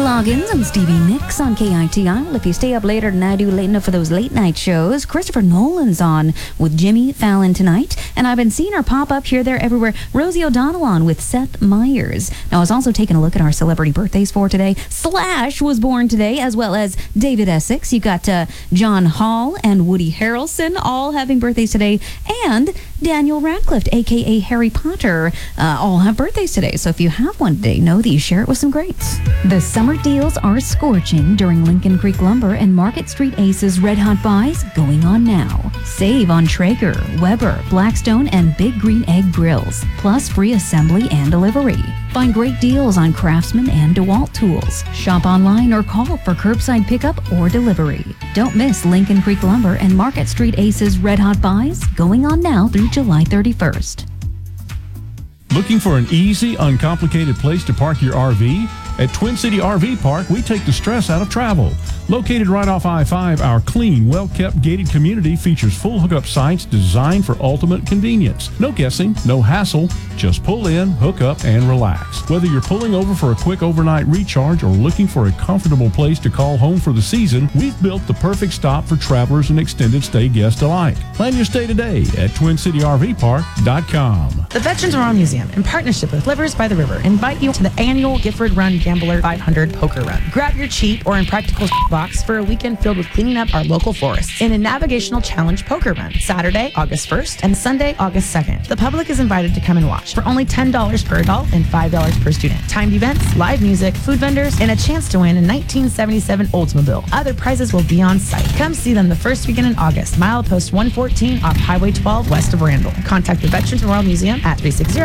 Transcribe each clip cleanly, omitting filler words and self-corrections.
Loggins and Stevie Nicks on KITI. Well, if you stay up later than I do, late enough for those late night shows, Christopher Nolan's on with Jimmy Fallon tonight. And I've been seeing her pop up here, there, everywhere. Rosie O'Donnell on with Seth Meyers. Now, I was also taking a look at our celebrity birthdays for today. Slash was born today, as well as David Essex. You got John Hall and Woody Harrelson all having birthdays today. And Daniel Radcliffe, a.k.a. Harry Potter, all have birthdays today. So if you have one today, know that you share it with some greats. The summer deals are scorching during Lincoln Creek Lumber and Market Street Aces Red Hot Buys going on now. Save on Traeger, Weber, Blackstone, and Big Green Egg grills, plus free assembly and delivery. Find great deals on Craftsman and DeWalt tools. Shop online or call for curbside pickup or delivery. Don't miss Lincoln Creek Lumber and Market Street Aces Red Hot Buys going on now through July 31st. Looking for an easy, uncomplicated place to park your RV? At Twin City RV Park, we take the stress out of travel. Located right off I-5, our clean, well-kept gated community features full hookup sites designed for ultimate convenience. No guessing, no hassle, just pull in, hook up, and relax. Whether you're pulling over for a quick overnight recharge or looking for a comfortable place to call home for the season, we've built the perfect stop for travelers and extended stay guests alike. Plan your stay today at TwinCityRVPark.com. The Veterans Memorial Museum, in partnership with Livers by the River, invite you to the annual Gifford Run Gambler 500 Poker Run. Grab your cheap or impractical box for a weekend filled with cleaning up our local forests in a navigational challenge poker run, Saturday, August 1st and Sunday, August 2nd. The public is invited to come and watch for only $10 per adult and $5 per student. Timed events, live music, food vendors, and a chance to win a 1977 Oldsmobile. Other prizes will be on site. Come see them the first weekend in August, milepost 114 off Highway 12 west of Randall. Contact the Veterans Memorial Museum at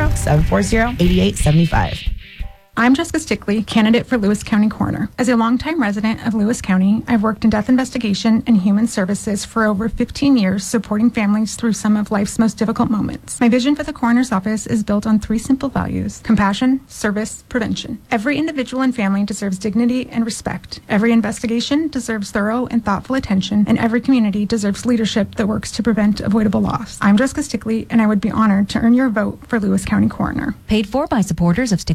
360-740-8875. I'm Jessica Stickley, candidate for Lewis County Coroner. As a longtime resident of Lewis County, I've worked in death investigation and human services for over 15 years, supporting families through some of life's most difficult moments. My vision for the coroner's office is built on 3 simple values: compassion, service, prevention. Every individual and family deserves dignity and respect. Every investigation deserves thorough and thoughtful attention, and every community deserves leadership that works to prevent avoidable loss. I'm Jessica Stickley, and I would be honored to earn your vote for Lewis County Coroner. Paid for by supporters of